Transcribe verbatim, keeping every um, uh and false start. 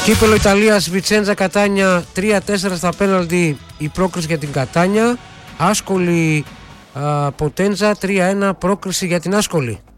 Κύπελλο Ιταλίας, Βιτσέντζα Κατάνια τρία τέσσερα στα πέναλτι, η πρόκριση για την Κατάνια. Άσκολη Ποτέντζα τρία ένα, πρόκριση για την Άσκολη.